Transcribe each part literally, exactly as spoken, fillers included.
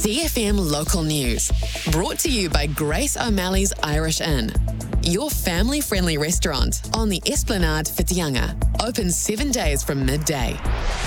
C F M Local News. Brought to you by Grace O'Malley's Irish Inn. Your family-friendly restaurant on the Esplanade Whitianga. Open seven days from midday.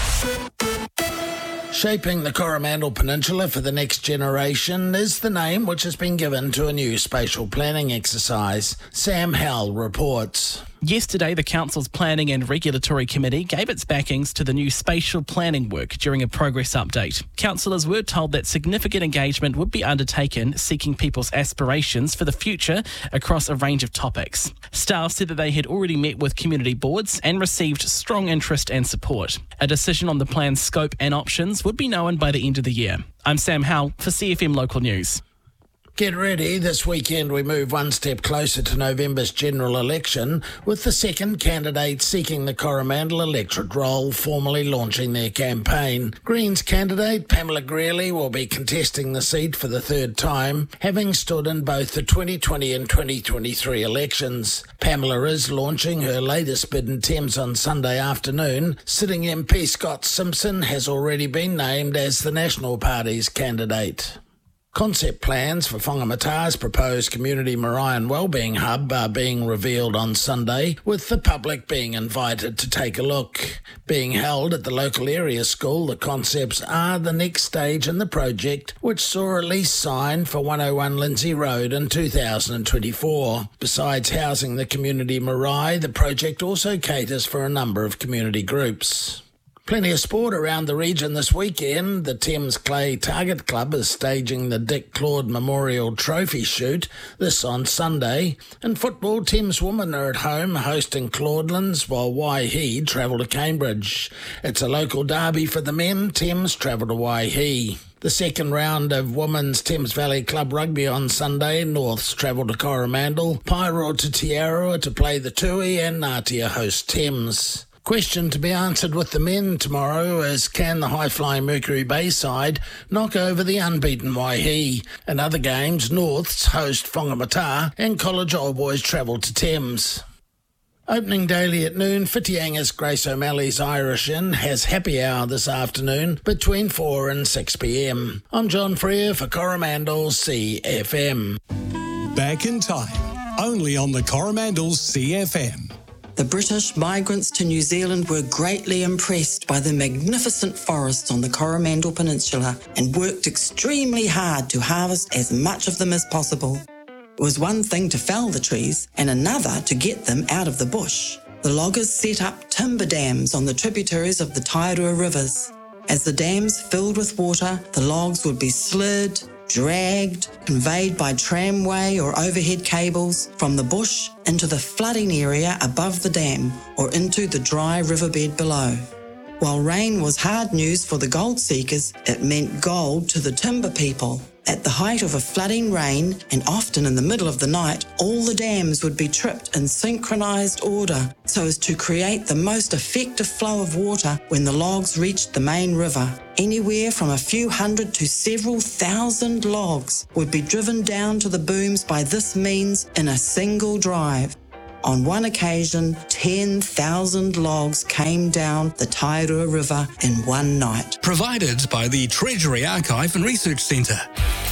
Shaping the Coromandel Peninsula for the next generation is the name which has been given to a new spatial planning exercise. Sam Howell reports. Yesterday, the Council's Planning and Regulatory Committee gave its backings to the new spatial planning work during a progress update. Councillors were told that significant engagement would be undertaken seeking people's aspirations for the future across a range of topics. Staff said that they had already met with community boards and received strong interest and support. A decision on the plan's scope and options would be known by the end of the year. I'm Sam Howell for C F M Local News. Get ready, this weekend we move one step closer to November's general election, with the second candidate seeking the Coromandel electorate role formally launching their campaign. Greens candidate Pamela Greeley will be contesting the seat for the third time, having stood in both the twenty twenty and twenty twenty-three elections. Pamela is launching her latest bid in Thames on Sunday afternoon. Sitting M P Scott Simpson has already been named as the National Party's candidate. Concept plans for Whangamata's proposed community marae and wellbeing hub are being revealed on Sunday, with the public being invited to take a look. Being held at the local area school, the concepts are the next stage in the project, which saw a lease signed for one oh one Lindsay Road in two thousand twenty-four. Besides housing the community marae, the project also caters for a number of community groups. Plenty of sport around the region this weekend. The Thames Clay Target Club is staging the Dick Claude Memorial Trophy Shoot, this on Sunday. In football, Thames Women are at home hosting Claudelands, while Waihi travel to Cambridge. It's a local derby for the men. Thames travel to Waihi. The second round of Women's Thames Valley Club Rugby on Sunday. Norths travel to Coromandel, Paeroa to Te Aroha to play the Tui, and Ngatea host Thames. Question to be answered with the men tomorrow is, can the high-flying Mercury Bay side knock over the unbeaten Waihi? In other games, Norths host Whangamata and College Old Boys travel to Thames. Opening daily at noon, Whitianga's Grace O'Malley's Irish Inn has happy hour this afternoon between four and six p.m. I'm John Freer for Coromandel C F M. Back in time, only on the Coromandel C F M. The British migrants to New Zealand were greatly impressed by the magnificent forests on the Coromandel Peninsula and worked extremely hard to harvest as much of them as possible. It was one thing to fell the trees and another to get them out of the bush. The loggers set up timber dams on the tributaries of the Tairua rivers. As the dams filled with water, the logs would be slid, dragged, conveyed by tramway or overhead cables from the bush into the flooding area above the dam or into the dry riverbed below. While rain was hard news for the gold seekers, it meant gold to the timber people. At the height of a flooding rain, and often in the middle of the night, all the dams would be tripped in synchronised order so as to create the most effective flow of water when the logs reached the main river. Anywhere from a few hundred to several thousand logs would be driven down to the booms by this means in a single drive. On one occasion, ten thousand logs came down the Tairua River in one night. Provided by the Treasury Archive and Research Centre.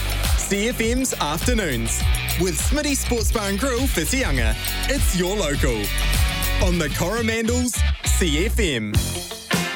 C F M's Afternoons with Smitty Sports Bar and Grill Whitianga. It's your local on the Coromandel's C F M.